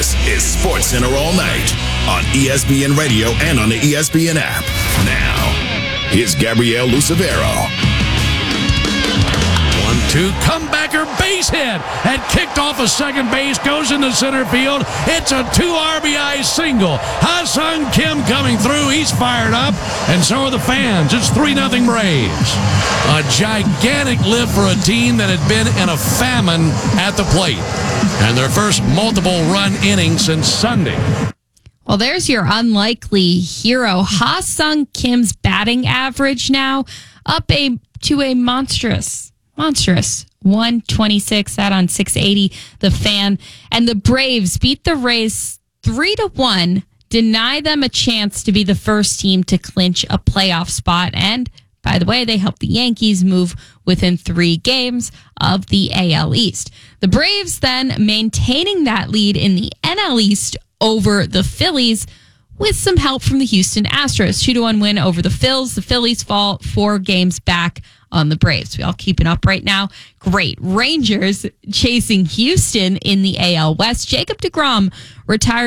This is SportsCenter All Night on ESPN Radio and on the ESPN app. Now, here's Gabrielle Lucevero. 1-2, comebacker, base hit, and kicked off of second base, goes into center field. It's a 2 RBI single. Ha-Seong Kim coming through. He's fired up, and so are the fans. It's 3-0 Braves. A gigantic lift for a team that had been in a famine at the plate, and their first multiple-run inning since Sunday. Well, there's your unlikely hero. Ha-Seong Kim's batting average now up to a monstrous 126, that on 680, the Fan. And the Braves beat the Rays 3-1, deny them a chance to be the first team to clinch a playoff spot. And by the way, they helped the Yankees move within 3 games of the AL East. The Braves then maintaining that lead in the NL East over the Phillies with some help from the Houston Astros. 2-1 win over the Phils. The Phillies fall 4 games back on the Braves. We all keeping up right now. Great. Rangers chasing Houston in the AL West. Jacob deGrom retired